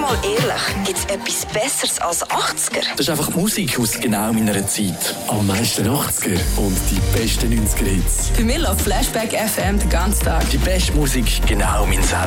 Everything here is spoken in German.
mal ehrlich, gibt es etwas Besseres als 80er? Das ist einfach Musik aus genau meiner Zeit. Am meisten 80er und die besten 90er Hits. Für mich läuft Flashback FM den ganzen Tag. Die beste Musik, genau mein Sound.